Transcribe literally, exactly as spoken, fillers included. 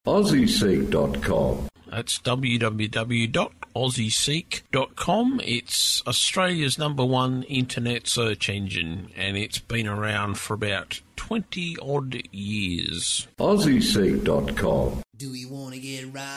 Aussie Seek dot com. That's w w w dot aussie seek dot com. It's Australia's number one internet search engine, and it's been around for about twenty odd years. Aussie Seek dot com. Do we want to get right?